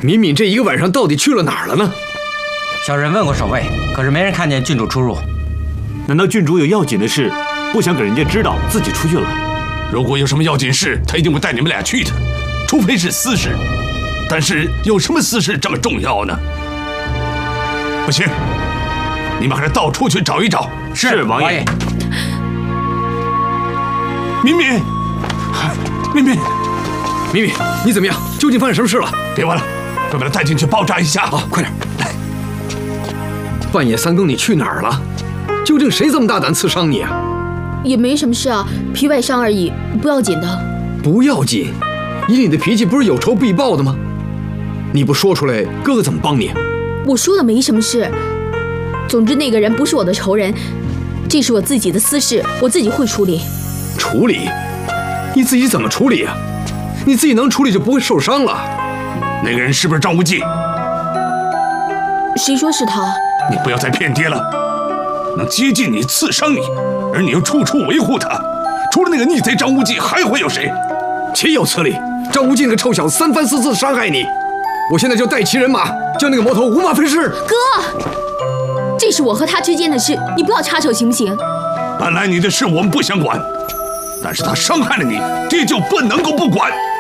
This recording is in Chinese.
敏敏这一个晚上到底去了哪儿了呢？ 小人问过守卫，可是没人看见郡主出入。 难道郡主有要紧的事，不想给人家知道自己出去了？ 如果有什么要紧事，他一定会带你们俩去的，除非是私事。但是有什么私事这么重要呢？不行，你们还是到处去找一找。 是王爷。 敏敏，敏敏， 敏敏，你怎么样？究竟发生什么事了？ 别问了，快把他带进去包扎一下。 好，快点来。半夜三更你去哪儿了？究竟谁这么大胆刺伤你啊？ 也没什么事啊，皮外伤而已，不要紧的。 不要紧，以你的脾气，不是有仇必报的吗？你不说出来，哥哥怎么帮你？ 我说了没什么事。总之那个人不是我的仇人，这是我自己的私事，我自己会处理。 处理？你自己怎么处理啊？你自己能处理就不会受伤了。 那个人是不是张无忌？ 谁说是他？ 你不要再骗爹了。能接近你、刺伤你，而你又处处维护他，除了那个逆贼张无忌，还会有谁？ 岂有此理！张无忌那个臭小子三番四次伤害你，我现在就带齐人马，将那个魔头五马分尸。 哥，这是我和他之间的事，你不要插手行不行？ 本来你的事我们不想管，但是他伤害了你，爹就不能够不管。